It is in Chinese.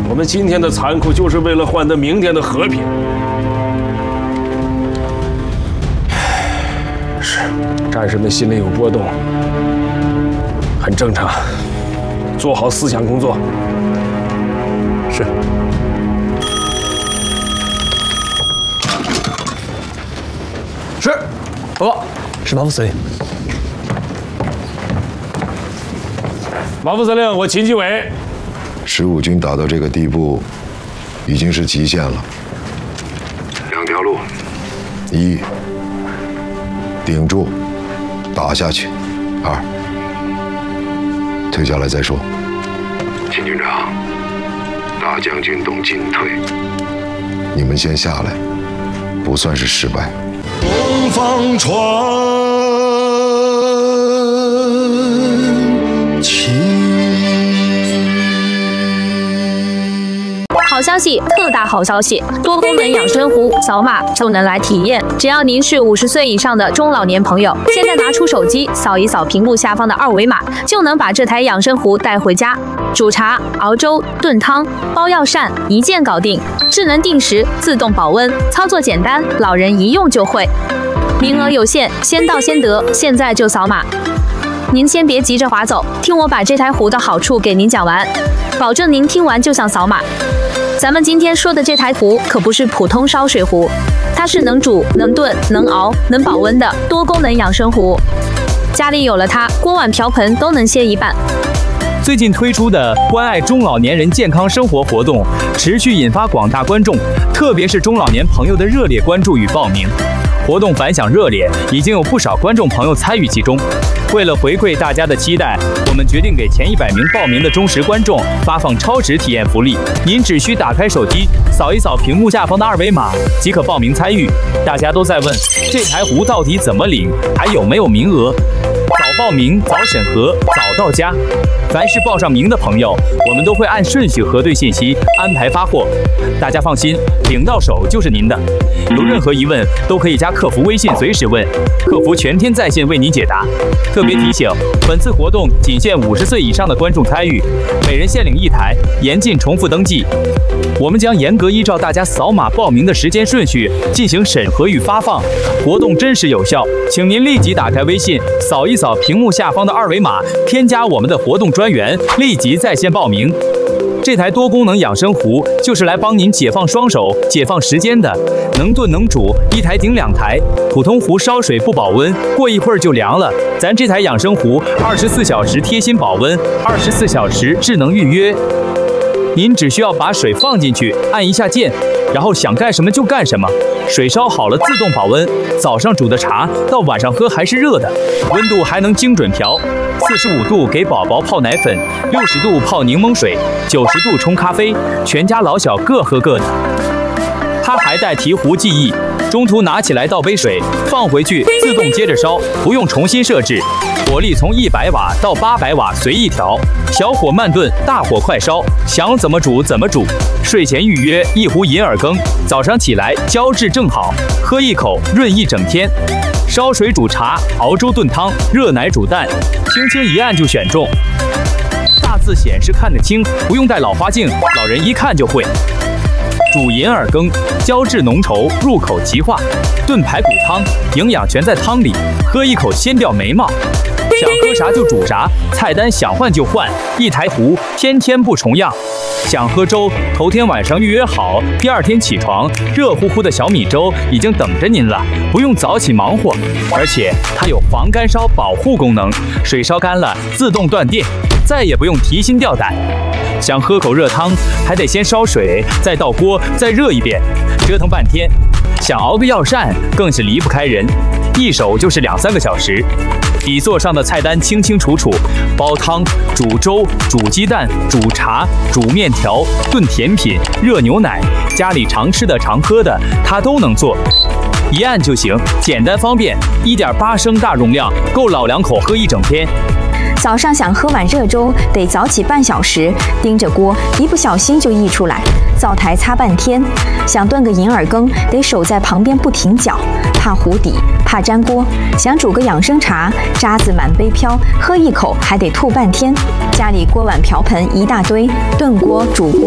我们今天的残酷就是为了换得明天的和平。是，战士们心里有波动，很正常。做好思想工作。是。 是，报告，是马副司令。 马副司令，我秦基伟。 15军打到这个地步，已经是极限了。2条路：一，顶住，打下去；二，退下来再说。秦军长，大将军懂进退，你们先下来，不算是失败。东方船起。 好消息，特大好消息！多功能养生壶扫码就能来体验，只要您是50岁以上的中老年朋友，现在拿出手机扫一扫屏幕下方的2维码，就能把这台养生壶带回家，煮茶、熬粥、炖汤、包药膳，一键搞定。智能定时，自动保温，操作简单，老人一用就会。名额有限，先到先得，现在就扫码。您先别急着划走，听我把这台壶的好处给您讲完，保证您听完就想扫码。咱们今天说的这台壶可不是普通烧水壶，它是能煮、能炖、能熬、能保温的多功能养生壶。家里有了它，锅碗瓢盆都能歇一半。 最近推出的关爱中老年人健康生活活动，持续引发广大观众，特别是中老年朋友的热烈关注与报名。活动反响热烈，已经有不少观众朋友参与其中。为了回馈大家的期待，我们决定给前100名报名的忠实观众发放超值体验福利。您只需打开手机，扫一扫屏幕下方的2维码，即可报名参与。大家都在问，这台壶到底怎么领，还有没有名额？早报名，早审核，早到家。凡是报上名的朋友，我们都会按顺序核对信息，安排发货。大家放心，领到手就是您的。有任何疑问，都可以加客服微信随时问，客服全天在线为您解答。特别提醒，本次活动仅限50岁以上的观众参与，每人限领1台，严禁重复登记。我们将严格依照大家扫码报名的时间顺序进行审核与发放，活动真实有效，请您立即打开微信，扫一扫屏幕下方的2维码，添加我们的活动专员，立即在线报名。这台多功能养生壶就是来帮您解放双手、解放时间的，能炖能煮，1台顶2台。普通壶烧水不保温，过一会儿就凉了。咱这台养生壶24小时贴心保温，24小时智能预约。您只需要把水放进去，按一下键，然后想干什么就干什么。水烧好了自动保温，早上煮的茶到晚上喝还是热的，温度还能精准调。45度给宝宝泡奶粉，60度泡柠檬水，90度冲咖啡，全家老小各喝各的。它还带提壶记忆，中途拿起来倒杯水，放回去自动接着烧，不用重新设置。火力从100瓦到800瓦随意调，小火慢炖，大火快烧，想怎么煮怎么煮。睡前预约1壶银耳羹，早上起来胶质正好，喝一口润一整天。烧水煮茶，熬粥炖汤，热奶煮蛋，轻轻一按就选中。大字显示看得清，不用带老花镜，老人一看就会。煮银耳羹，胶质浓稠，入口即化；炖排骨汤，营养全在汤里，喝一口先掉眉毛。想喝啥就煮啥，菜单想换就换，一台壶，天天不重样。想喝粥，头天晚上预约好，第2天起床，热乎乎的小米粥已经等着您了，不用早起忙活。而且它有防干烧保护功能，水烧干了自动断电，再也不用提心吊胆。想喝口热汤，还得先烧水，再倒锅，再热一遍，折腾半天。想熬个药膳，更是离不开人，一手就是2-3个小时。底座上的菜单清清楚楚，煲汤、煮粥、煮鸡蛋、煮茶、煮面条、炖甜品、热牛奶，家里常吃的常喝的，它都能做。一按就行，简单方便，1.8升大容量，够老两口喝一整天。 早上想喝碗热粥，得早起半小时，盯着锅，一不小心就溢出来，灶台擦半天。想炖个银耳羹，得守在旁边不停搅，怕糊底，怕粘锅。想煮个养生茶，渣子满杯飘，喝一口还得吐半天。家里锅碗瓢盆一大堆，炖锅、煮锅